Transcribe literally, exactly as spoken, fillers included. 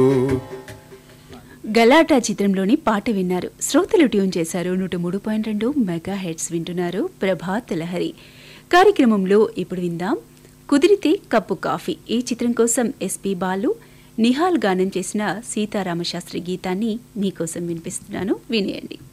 గలాటా చిత్రంలోని పాట విన్నారు. శ్రోతలు ట్యూన్ చేశారు నూట మూడు పాయింట్ రెండు మెగా హెడ్స్ వింటున్నారు ప్రభాత్ లహరి కార్యక్రమంలో. ఇప్పుడు విందాం కుదిరితే కప్పు కాఫీ. ఈ చిత్రం కోసం ఎస్పి బాలు, నిహాల్ గానం చేసిన సీతారామశాస్త్రి గీతాన్ని మీకోసం వినిపిస్తున్నాను, వినేయండి.